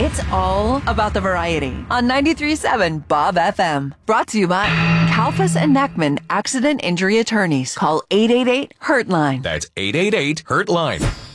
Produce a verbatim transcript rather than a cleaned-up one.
It's all about the variety on ninety-three point seven Bob F M. Brought to you by Kalfas and Neckman Accident Injury Attorneys. Call eight eight eight, HURT-LINE. That's eight eight eight, HURT-LINE.